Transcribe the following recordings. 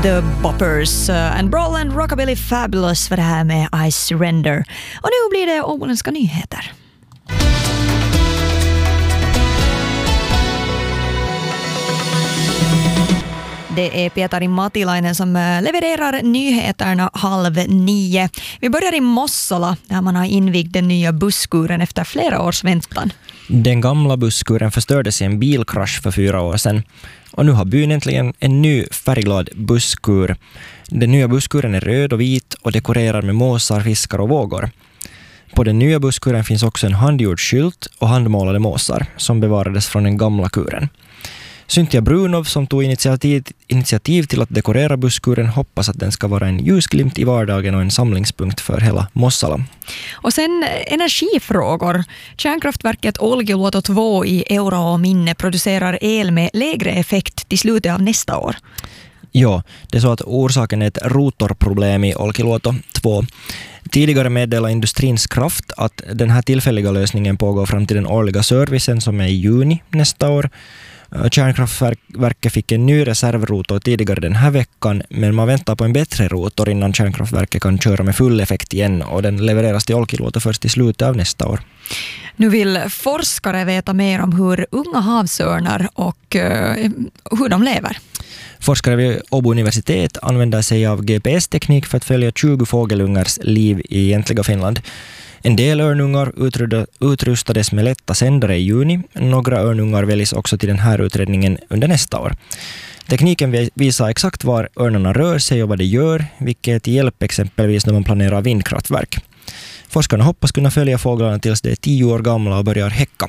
The Boppers and Brawl and Rockabilly Fabulous för det här med I Surrender. Och nu blir det åländska nyheter. Det är Pietari Matilainen som levererar nyheterna 8:30. Vi börjar i Mossala där man har invigt den nya busskuren efter flera års väntan. Den gamla busskuren förstördes i en bilkrasch för 4 år sedan. Och nu har byn äntligen en ny färgglad busskur. Den nya busskuren är röd och vit och dekorerad med måsar, fiskar och vågor. På den nya busskuren finns också en handgjord skylt och handmålade måsar som bevarades från den gamla kuren. Cynthia Brunov som tog initiativ till att dekorera busskuren hoppas att den ska vara en ljusglimt i vardagen och en samlingspunkt för hela Mossala. Och sen energifrågor. Kärnkraftverket Olkiluoto 2 i Euraominne producerar el med lägre effekt till slutet av nästa år. Ja, det är så att orsaken är ett rotorproblem i Olkiluoto 2. Tidigare meddelade Industrins kraft att den här tillfälliga lösningen pågår fram till den årliga servicen som är i juni nästa år. Kärnkraftverket fick en ny reservrotor tidigare den här veckan, men man väntar på en bättre rotor innan kärnkraftverket kan köra med full effekt igen, och den levereras till Olkiluoto först i slutet av nästa år. Nu vill forskare veta mer om hur unga havsörnar och hur de lever. Forskare vid Åbo universitet använder sig av GPS-teknik för att följa 20 fågelungars liv i egentliga Finland. En del örnungar utrustades med lätta sändare i juni. Några örnungar väljs också till den här utredningen under nästa år. Tekniken visar exakt var örnarna rör sig och vad de gör, vilket är till hjälp exempelvis när man planerar vindkraftverk. Forskarna hoppas kunna följa fåglarna tills de är 10 år gamla och börjar häcka.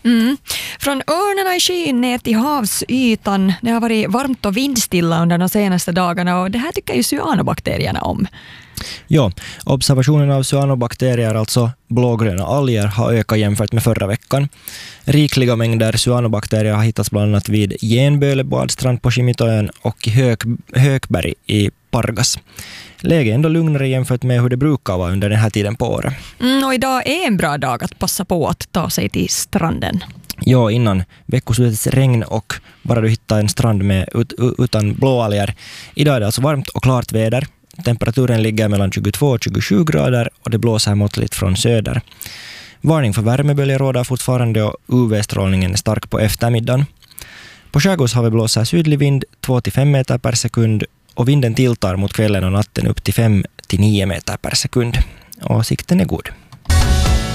Från örnarna i skyn ner till havsytan. Det har varit varmt och vindstilla under de senaste dagarna och det här tycker ju cyanobakterierna om. Ja, observationen av cyanobakterier, alltså blågröna alger, har ökat jämfört med förra veckan. Rikliga mängder cyanobakterier har hittats bland annat vid Genböle badstrand på Kimitoön och i Hökberg i Pargas. Läget är ändå lugnare jämfört med hur det brukar vara under den här tiden på året. Och idag är en bra dag att passa på att ta sig till stranden. Ja, innan veckoslutets regn och bara du hittar en strand med utan blåalger. Idag är det alltså varmt och klart väder. Temperaturen ligger mellan 22 och 27 grader och det blåser måttligt från söder. Varning för värmeböljer råder fortfarande och UV-strålningen är stark på eftermiddagen. På skärgårdshavet blåser sydlig vind 2-5 meter per sekund och vinden tilltar mot kvällen och natten upp till 5-9 meter per sekund. Och sikten är god.